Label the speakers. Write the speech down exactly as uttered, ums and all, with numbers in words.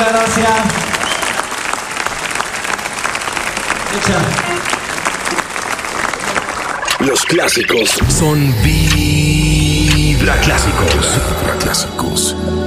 Speaker 1: muchas gracias. Hecha.
Speaker 2: Los clásicos son Vibra Clásicos. Vibra Clásicos.